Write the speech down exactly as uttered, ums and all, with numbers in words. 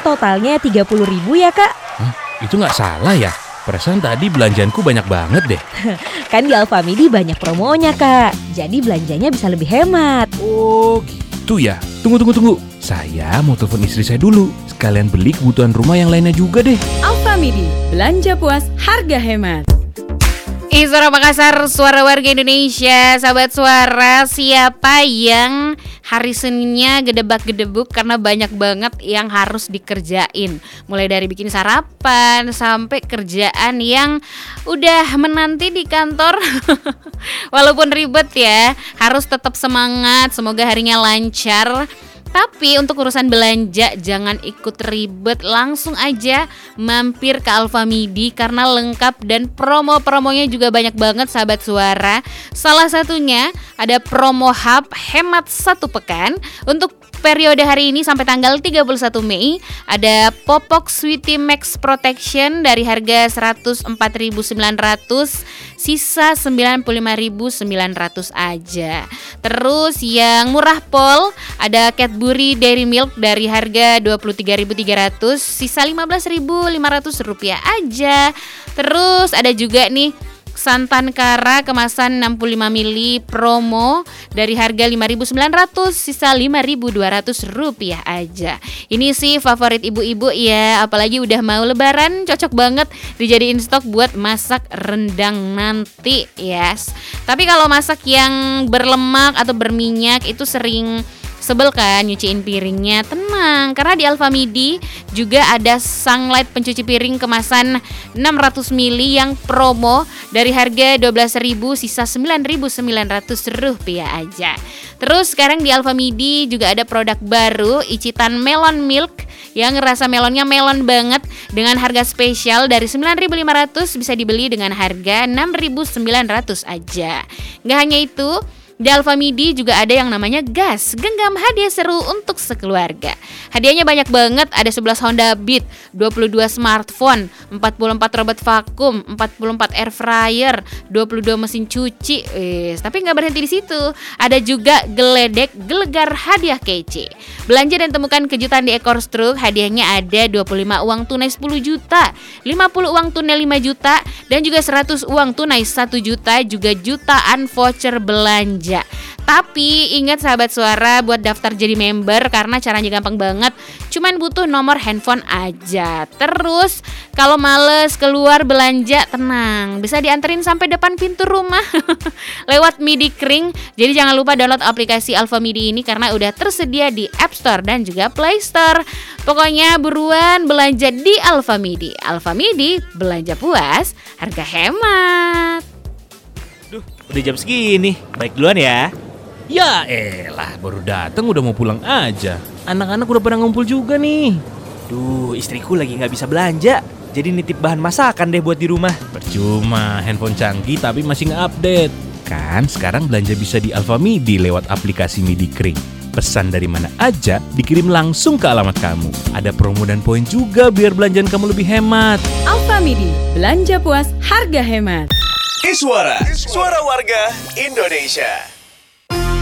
totalnya tiga puluh ribu ya Kak. Hah, itu nggak salah ya? Perasaan tadi belanjaanku banyak banget deh. Kan di Alfamidi banyak promonya Kak, jadi belanjanya bisa lebih hemat. Oh gitu ya. Tunggu, tunggu, tunggu. Saya mau telepon istri saya dulu. Sekalian beli kebutuhan rumah yang lainnya juga deh. Alfamidi, belanja puas, harga hemat. Suara Makassar, suara warga Indonesia. Sahabat Suara, siapa yang hari Seninnya gedebak-gedebuk karena banyak banget yang harus dikerjain? Mulai dari bikin sarapan sampai kerjaan yang udah menanti di kantor. Walaupun ribet ya, harus tetap semangat. Semoga harinya lancar. Tapi untuk urusan belanja jangan ikut ribet, langsung aja mampir ke Alfamidi karena lengkap dan promo-promonya juga banyak banget sahabat Suara. Salah satunya ada promo hub hemat satu pekan untuk periode hari ini sampai tanggal tiga puluh satu Mei. Ada Popok Sweetie Max Protection dari harga seratus empat ribu sembilan ratus, sisa sembilan puluh lima ribu sembilan ratus aja. Terus yang murah pol ada Cadbury Dairy Milk dari harga dua puluh tiga ribu tiga ratus, sisa lima belas ribu lima ratus rupiah aja. Terus ada juga nih santan kara kemasan enam puluh lima mililiter promo dari harga lima ribu sembilan ratus, sisa lima ribu dua ratus rupiah aja. Ini sih favorit ibu-ibu ya, apalagi udah mau lebaran, cocok banget dijadiin stok buat masak rendang nanti, yes. Tapi kalau masak yang berlemak atau berminyak itu sering sebel kan nyuciin piringnya. Tenang, karena di Alfamidi juga ada Sunlight pencuci piring kemasan enam ratus mililiter yang promo dari harga dua belas ribu, sisa sembilan ribu sembilan ratus rupiah aja. Terus sekarang di Alfamidi juga ada produk baru, icitan Melon Milk yang rasa melonnya melon banget dengan harga spesial dari sembilan ribu lima ratus bisa dibeli dengan harga enam ribu sembilan ratus aja. Nggak hanya itu, di Alfamidi juga ada yang namanya gas, genggam hadiah seru untuk sekeluarga. Hadiahnya banyak banget, ada sebelas Honda Beat, dua puluh dua smartphone, empat puluh empat robot vakum, empat puluh empat air fryer, dua puluh dua mesin cuci. Eh, tapi nggak berhenti di situ. Ada juga geledek gelegar hadiah kece. Belanja dan temukan kejutan di Ekor Struk. Hadiahnya ada dua puluh lima uang tunai sepuluh juta, lima puluh uang tunai lima juta, dan juga seratus uang tunai satu juta, juga jutaan voucher belanja. Tapi ingat sahabat Suara, buat daftar jadi member karena caranya gampang banget, cuman butuh nomor handphone aja. Terus kalau males keluar belanja, tenang, bisa dianterin sampai depan pintu rumah lewat Midi Kring. Jadi jangan lupa download aplikasi Alfamidi ini karena udah tersedia di App Store dan juga Play Store. Pokoknya buruan belanja di Alfamidi. Alfamidi, belanja puas, harga hemat. Duh, udah jam segini. Baik duluan ya. Ya elah, baru datang udah mau pulang aja. Anak-anak udah pada ngumpul juga nih. Duh, istriku lagi gak bisa belanja, jadi nitip bahan masakan deh buat di rumah. Percuma, handphone canggih tapi masih gak update. Kan sekarang belanja bisa di Alfamidi lewat aplikasi Midi Kring. Pesan dari mana aja dikirim langsung ke alamat kamu. Ada promo dan poin juga biar belanjaan kamu lebih hemat. Alfamidi, belanja puas, harga hemat. Iswara, suara warga Indonesia.